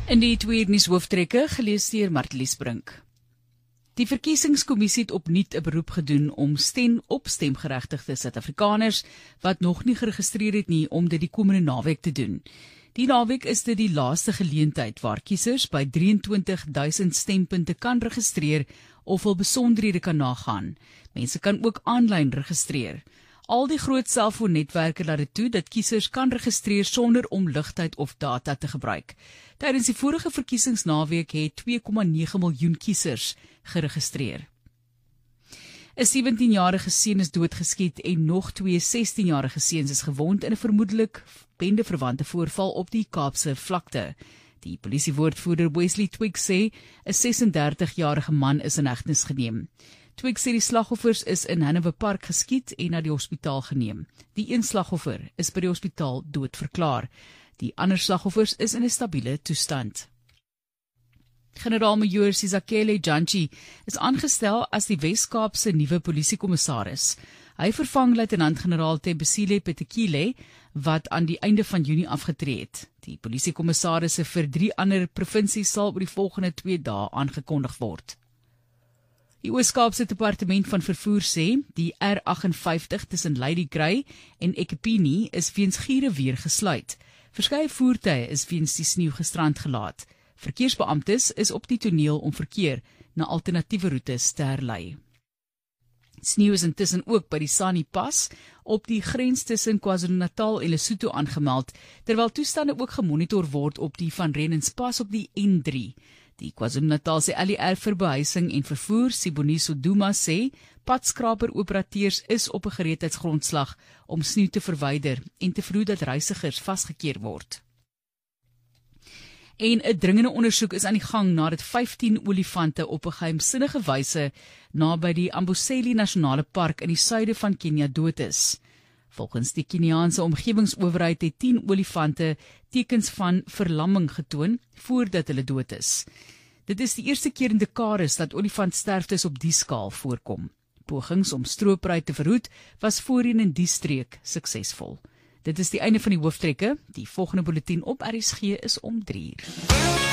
In die twee nuushooftrekke gelees deur Martlies Brink. Die verkiesingskommissie het opnuut 'n beroep gedoen om stemgeregtigde Suid-Afrikaners wat nog nie geregistreer het nie om dit die komende naweek te doen. Die naweek is dit die laaste geleentheid waar kiesers by 23,000 stempunte kan registreer of hul besonderhede kan nagaan. Mense kan ook aanlyn registreer. Al die groot selfoonnetwerke laat dit toe dat kiesers kan registreer sonder om ligtyd of data te gebruik. Tydens die vorige verkiesingsnaweek het 2,9 miljoen kiesers geregistreer. 'n 17-jarige seun is doodgeskiet en nog 2 16-jarige seuns is gewond in 'n vermoedelik bendeverwante voorval op die Kaapse vlakte. Die polisiewoordvoerder Wesley Twiggs sê 'n 36-jarige man is in hegtenis geneem. Twiggs sê die slagoffers is in Hanover Park geskiet en na die hospitaal geneem. Die een slagoffer is by die hospitaal dood verklaar. Die ander slagoffers is in 'n stabiele toestand. Generaal-majoor Sizakele Jantyi is aangestel as die Wes-Kaapse nuwe polisiekommissaris. Hy vervang luitenant-generaal Thembisile Petekile wat aan die einde van Junie afgetree het. Die polisiekommissarisse vir 3 ander provinsies sal oor die volgende 2 dae aangekondig word. Die Oos-Kaapse Departement van Vervoer sê die R58 tussen Ladygrey en Ekipini is weens giere weer gesluit. Verskeie voertuie is weens die sneeu gisterand gelaat. Verkeersbeamptes is op die toneel om verkeer na alternatiewe roetes te herlei. Sneeu is intussen ook by die Sani Pas op die grens tussen KwaZulu-Natal en Lesotho aangemeld, terwyl toestande ook gemonitor word op die Van Rhenens Pas op die N3. Die KwaZulu-Natal se LER vir behuising en vervoer, Siboniso Duma, sê padskraper-operateurs is op 'n gereedheidsgrondslag om sneeu te verwyder en te verhoed dat reisigers vasgekeer word. En 'n dringende ondersoek is aan die gang nadat 15 olifante op 'n geheimsinnige wyse naby die Amboseli Nasionale Park in die suide van Kenia dood is. Volgens die Keniaanse omgewingsowerheid het 10 olifante tekens van verlamming getoon voordat hulle dood is. Dit is die eerste keer in dekades dat olifantsterftes op die skaal voorkom. Pogings om stroopry te verhoed was voorheen in die streek suksesvol. Dit is die einde van die hooftrekke. Die volgende bulletin op RSG is om 3 uur.